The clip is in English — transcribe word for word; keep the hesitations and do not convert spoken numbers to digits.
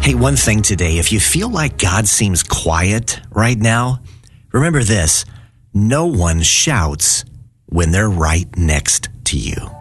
Hey, one thing today, if you feel like God seems quiet right now, remember this: no one shouts when they're right next to you.